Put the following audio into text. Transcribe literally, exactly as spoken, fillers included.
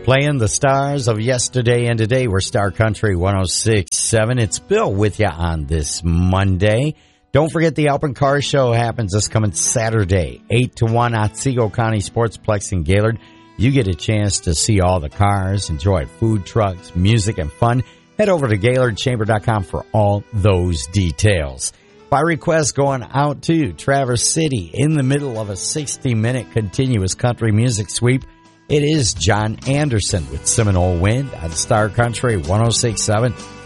Playing the stars of yesterday and today. We're Star Country one oh six point seven. It's Bill with you on this Monday. Don't forget the Alpin Car Show happens this coming Saturday, eight to one, Otsego County Sportsplex in Gaylord. You get a chance to see all the cars, enjoy food trucks, music, and fun. Head over to Gaylord Chamber dot com for all those details. By request going out to Traverse City in the middle of a sixty-minute continuous country music sweep. It is John Anderson with Seminole Wind on Star Country one oh six point seven.